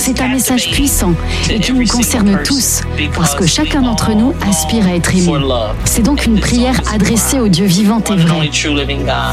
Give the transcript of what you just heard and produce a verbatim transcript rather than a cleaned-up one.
C'est un message puissant et qui nous concerne tous, parce que chacun d'entre nous aspire à être aimé. C'est donc une prière adressée au Dieu vivant et vrai.